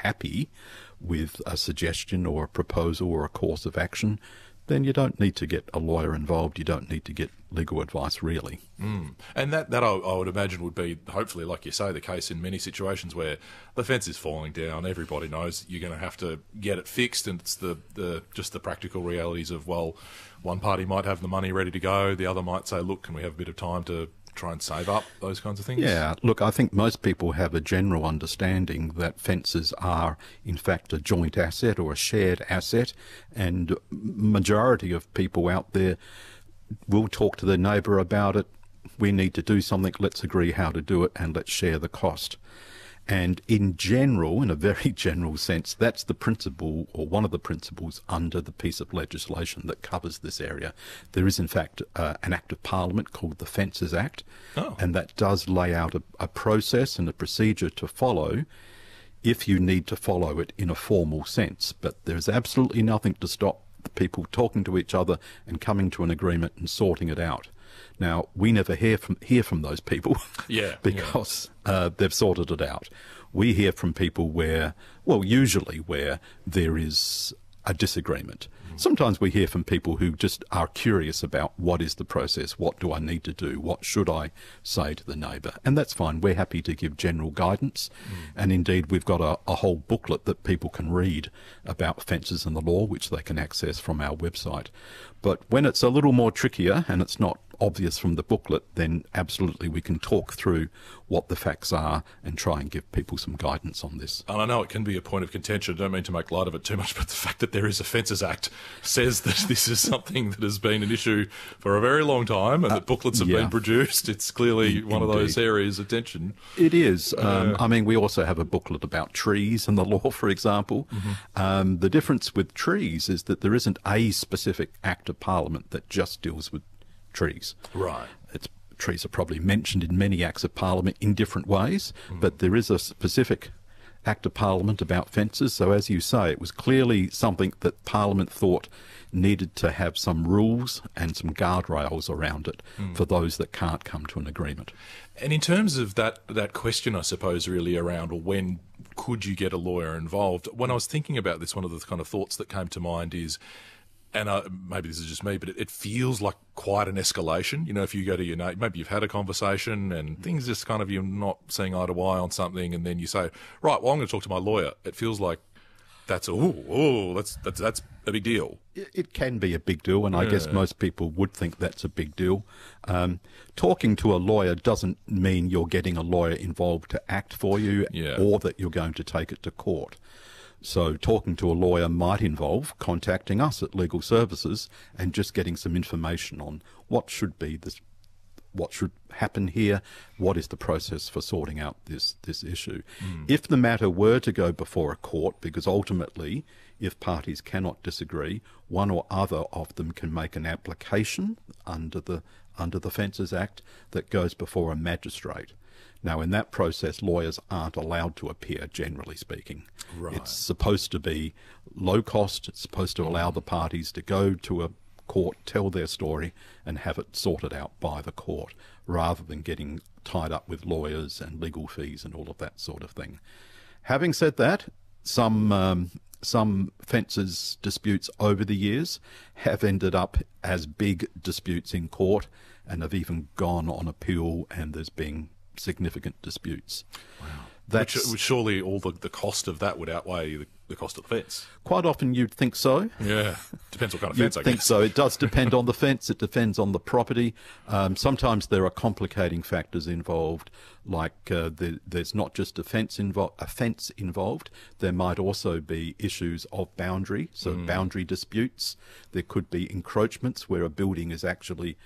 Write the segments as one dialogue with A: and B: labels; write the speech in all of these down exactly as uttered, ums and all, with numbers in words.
A: happy with a suggestion or a proposal or a course of action, then you don't need to get a lawyer involved. You don't need to get legal advice, really.
B: Mm. And that, that I, I would imagine would be, hopefully, like you say, the case in many situations where the fence is falling down. Everybody knows you're going to have to get it fixed, and it's the, the just the practical realities of, well, one party might have the money ready to go, the other might say, look, can we have a bit of time to try and save up, those kinds of things?
A: Yeah, look, I think most people have a general understanding that fences are, in fact, a joint asset or a shared asset, and majority of people out there will talk to their neighbour about it. We need to do something, let's agree how to do it, and let's share the cost. And in general, in a very general sense, that's the principle, or one of the principles, under the piece of legislation that covers this area. There is, in fact, uh, an Act of Parliament called the Fences Act, oh. and that does lay out a, a process and a procedure to follow if you need to follow it in a formal sense. But there's absolutely nothing to stop the people talking to each other and coming to an agreement and sorting it out. Now, we never hear from hear from those people
B: yeah,
A: because yeah. Uh, they've sorted it out. We hear from people where, well, usually where there is a disagreement. Mm. Sometimes we hear from people who just are curious about what is the process, what do I need to do, what should I say to the neighbour, and that's fine. We're happy to give general guidance, mm. and indeed we've got a, a whole booklet that people can read about fences and the law, which they can access from our website. But when it's a little more trickier and it's not obvious from the booklet, then absolutely we can talk through what the facts are and try and give people some guidance on this.
B: And I know it can be a point of contention. I don't mean to make light of it too much, but the fact that there is a Fences Act says that this is something that has been an issue for a very long time, and uh, that booklets have yeah. been produced. It's clearly In, one indeed. of those areas of tension.
A: It is. Um, uh, I mean, we also have a booklet about trees and the law, for example. Mm-hmm. Um, the difference with trees is that there isn't a specific Act of Parliament that just deals with trees.
B: Right.
A: It's, trees are probably mentioned in many Acts of Parliament in different ways, mm. but there is a specific Act of Parliament about fences. So as you say, it was clearly something that Parliament thought needed to have some rules and some guardrails around it mm. for those that can't come to an agreement.
B: And in terms of that, that question, I suppose, really around, well, when could you get a lawyer involved? When I was thinking about this, one of the kind of thoughts that came to mind is, and uh, maybe this is just me, but it, it feels like quite an escalation. You know, if you go to your neighbour, maybe you've had a conversation and things just kind of, you're not seeing eye to eye on something, and then you say, right, well, I'm going to talk to my lawyer. It feels like that's, oh, oh, that's, that's, that's a big deal.
A: It, it can be a big deal, and I yeah. guess most people would think that's a big deal. Um, talking to a lawyer doesn't mean you're getting a lawyer involved to act for you
B: yeah.
A: or that you're going to take it to court. So talking to a lawyer might involve contacting us at Legal Services and just getting some information on what should be this, what should happen here, what is the process for sorting out this, this issue. Mm. If the matter were to go before a court, because ultimately, if parties cannot disagree, one or other of them can make an application under the, under the Fences Act that goes before a magistrate. Now, in that process, lawyers aren't allowed to appear, generally speaking.
B: Right.
A: It's supposed to be low cost. It's supposed to allow the parties to go to a court, tell their story, and have it sorted out by the court, rather than getting tied up with lawyers and legal fees and all of that sort of thing. Having said that, some um, some fences disputes over the years have ended up as big disputes in court and have even gone on appeal, and there's been significant disputes.
B: Wow. That's, which, which surely all the, the cost of that would outweigh the, the cost of the fence.
A: Quite often you'd think so.
B: Yeah, depends what kind of fence, I guess.
A: You'd think so. It does depend on the fence. It depends on the property. Um, sometimes there are complicating factors involved, like uh, the, there's not just a fence, invo a fence involved. There might also be issues of boundary, so mm. boundary disputes. There could be encroachments where a building is actually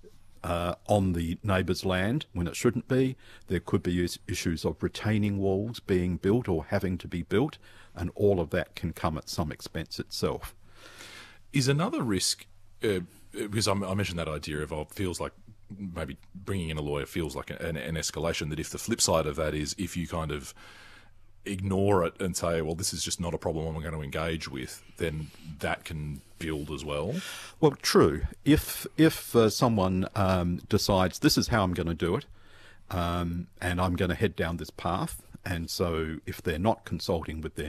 A: Uh, on the neighbour's land when it shouldn't be. There could be is issues of retaining walls being built or having to be built, and all of that can come at some expense itself.
B: Is another risk, uh, because I, I mentioned that idea of, oh, it feels like maybe bringing in a lawyer feels like an, an escalation, that if the flip side of that is if you kind of ignore it and say, well, this is just not a problem I'm going to engage with, then that can build as well?
A: Well, true. If if uh, someone um, decides this is how I'm going to do it, um, and I'm going to head down this path, and so if they're not consulting with their